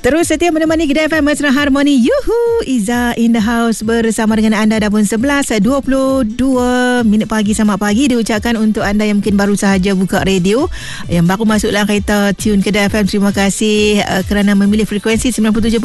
Terus setia menemani Kedah FM Mesra Harmoni. Yuhu, Iza in the house bersama dengan anda. Dah pun 11.22 minit pagi. Selamat pagi diucapkan untuk anda yang mungkin baru sahaja buka radio, yang baru masuk dalam kereta tune Kedah FM. Terima kasih kerana memilih frekuensi 97.5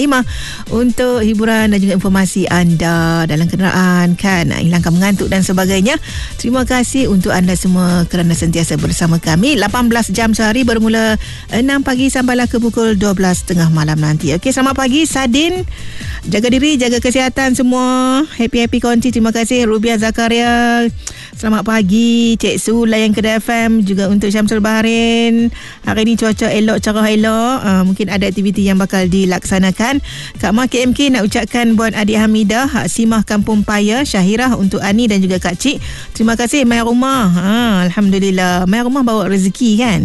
untuk hiburan dan juga informasi anda dalam kenderaan kan, hilangkan mengantuk dan sebagainya. Terima kasih untuk anda semua kerana sentiasa bersama kami. 18 jam sehari bermula 6 pagi sampailah ke pukul 12.30 malam nanti. Okey, selamat pagi Sadin. Jaga diri, jaga kesihatan semua. Happy konti. Terima kasih Rubiah Zakaria. Selamat pagi Cik Su layan Kedah FM, juga untuk Syamsul Baharin. Hari ni cuaca elok, cerah elok. Mungkin ada aktiviti yang bakal dilaksanakan. Kak Mak KMK nak ucapkan buat adik Hamidah, Simah Kampung Paya, Syahirah, untuk Ani dan juga Kak Cik. Terima kasih Maya Rumah. Alhamdulillah, Maya Rumah bawa rezeki kan.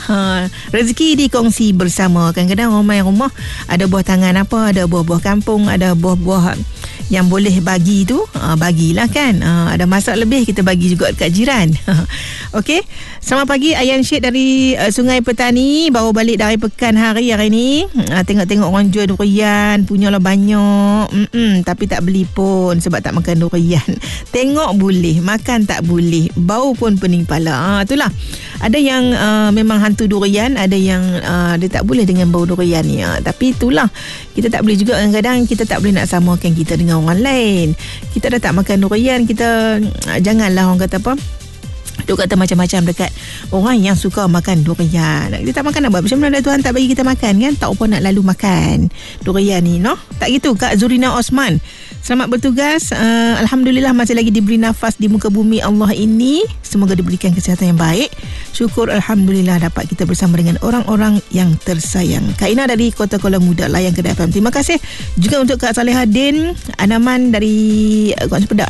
Rezeki dikongsi bersama. Kadang-kadang orang rumah ada buah tangan apa, ada buah-buah kampung, ada buah-buah yang boleh bagi tu, bagilah kan. Ada masak lebih, kita bagi juga dekat jiran. Okey, selamat pagi Ayan Syed dari Sungai Petani. Baru balik dari pekan hari ni. Tengok-tengok orang jual durian, punyalah banyak. Tapi tak beli pun sebab tak makan durian. Tengok boleh, makan tak boleh. Bau pun pening pala. Itulah. Ada yang memang hantu durian, ada yang dia tak boleh dengan bau durian ni. Tapi itulah, kita tak boleh juga. Kadang-kadang kita tak boleh nak samakan kita dengan orang lain. Kita dah tak makan durian, kita janganlah orang kata apa, duk kata macam-macam dekat orang yang suka makan durian. Kita tak makan nak buat macam mana Tuhan tak bagi kita makan kan? Tak apa nak lalu makan durian ni, no? Tak gitu. Kak Zurina Osman, selamat bertugas. Alhamdulillah masih lagi diberi nafas di muka bumi Allah ini. Semoga diberikan kesihatan yang baik. Syukur Alhamdulillah dapat kita bersama dengan orang-orang yang tersayang. Kak Ina dari Kota Kuala Muda layan Kedah FM. Terima kasih juga untuk Kak Salehadin Anaman dari Kuala Sepedak.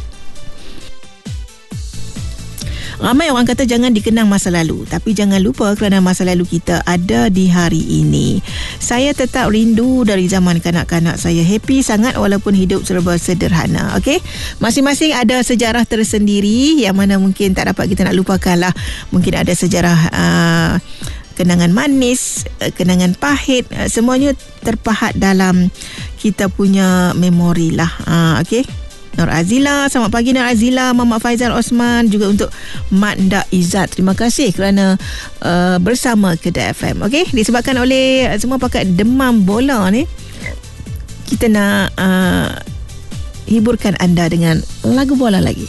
Ramai orang kata jangan dikenang masa lalu, tapi jangan lupa kerana masa lalu kita ada di hari ini. Saya tetap rindu dari zaman kanak-kanak saya. Happy sangat walaupun hidup serba sederhana. Okey, masing-masing ada sejarah tersendiri yang mana mungkin tak dapat kita nak lupakan lah. Mungkin ada sejarah kenangan manis, kenangan pahit, semuanya terpahat dalam kita punya memori lah. Okey, Nur Azila, selamat pagi Nur Azila. Mama Faizal Osman, juga untuk Mak Ndak Izzat. Terima kasih kerana bersama Kedah FM. Okey, disebabkan oleh semua pakat demam bola ni, kita nak hiburkan anda dengan lagu bola lagi.